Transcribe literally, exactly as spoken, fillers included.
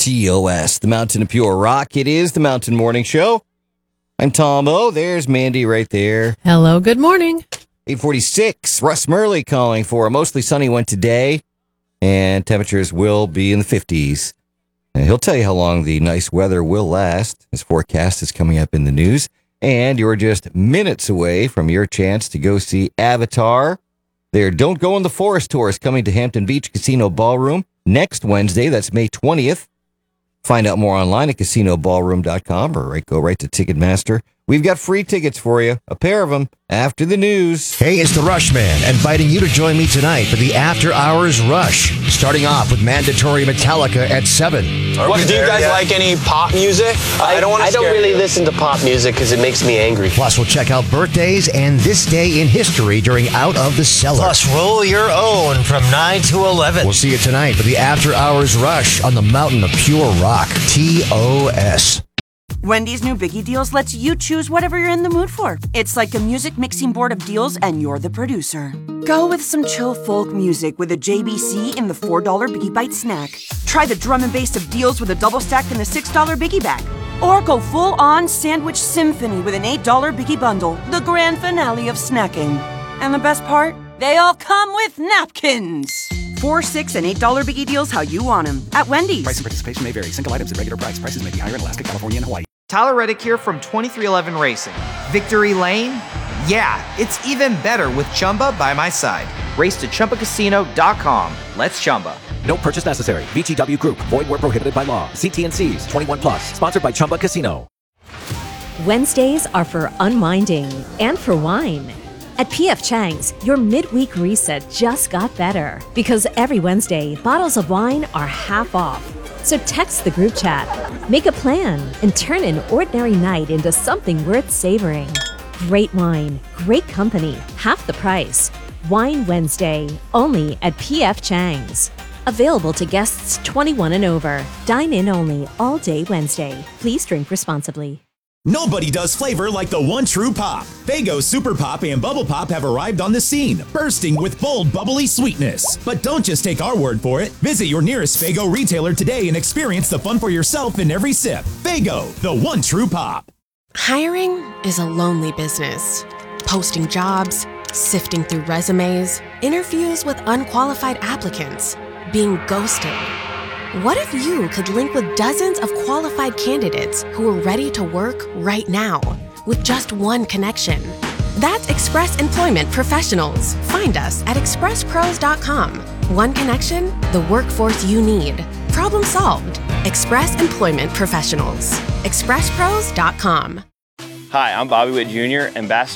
T O S, the Mountain of Pure Rock. It is the Mountain Morning Show. I'm Tom O. There's Mandy right there. Hello, good morning. eight forty-six, Russ Murley calling for a mostly sunny one today, and temperatures will be in the fifties. And he'll tell you how long the nice weather will last. His forecast is coming up in the news, and you're just minutes away from your chance to go see Avatar. Their Don't Go in the Forest tour is coming to Hampton Beach Casino Ballroom next Wednesday. That's May twentieth. Find out more online at casino ballroom dot com or right, go right to Ticketmaster. We've got free tickets for you, a pair of them, after the news. Hey, it's the Rush Man, inviting you to join me tonight for the After Hours Rush, starting off with mandatory Metallica at seven. Well, do you guys yeah. like any pop music? I, I don't want to I don't really you. listen to pop music because it makes me angry. Plus, we'll check out birthdays and this day in history during Out of the Cellar. Plus, roll your own from nine to eleven. We'll see you tonight for the After Hours Rush on the Mountain of Pure Rock, T O S. Wendy's new Biggie Deals lets you choose whatever you're in the mood for. It's like a music mixing board of deals, and you're the producer. Go with some chill folk music with a J B C in the four dollar Biggie Bite snack. Try the drum and bass of deals with a double stack in the six dollar Biggie Bag. Or go full-on sandwich symphony with an eight dollar Biggie Bundle, the grand finale of snacking. And the best part? They all come with napkins. Four, six, and eight dollar Biggie Deals how you want them at Wendy's. Price and participation may vary. Single items at regular price. Prices may be higher in Alaska, California, and Hawaii. Tyler Reddick here from twenty-three eleven Racing. Victory Lane? Yeah, it's even better with Chumba by my side. Race to Chumba Casino dot com. Let's Chumba. No purchase necessary. V G W Group. Void where prohibited by law. See T and C's. twenty-one plus. Sponsored by Chumba Casino. Wednesdays are for unwinding and for wine. At P F Chang's, your midweek reset just got better because every Wednesday, bottles of wine are half off. So text the group chat, make a plan, and turn an ordinary night into something worth savoring. Great wine, great company, half the price. Wine Wednesday, only at P F Chang's. Available to guests twenty-one and over. Dine in only all day Wednesday. Please drink responsibly. Nobody does flavor like the one true pop. Faygo Super Pop and Bubble Pop have arrived on the scene, bursting with bold, bubbly sweetness. But don't just take our word for it. Visit your nearest Faygo retailer today and experience the fun for yourself in every sip. Faygo, the one true pop. Hiring is a lonely business. Posting jobs, sifting through resumes, interviews with unqualified applicants, being ghosted. What if you could link with dozens of qualified candidates who are ready to work right now with just one connection? That's Express Employment Professionals. Find us at express pros dot com. One connection, the workforce you need. Problem solved. Express Employment Professionals. express pros dot com. Hi, I'm Bobby Witt Junior, ambassador